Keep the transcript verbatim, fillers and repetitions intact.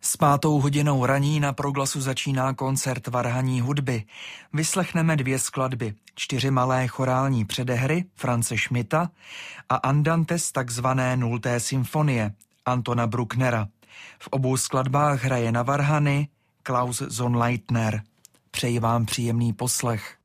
S pátou hodinou raní na Proglasu začíná koncert varhanní hudby. Vyslechneme dvě skladby, čtyři malé chorální předehry Franze Schmidta a andante z takzvané nulté symfonie Antona Brucknera. V obou skladbách hraje na varhany Klaus Sonnleithner. Přeji vám příjemný poslech.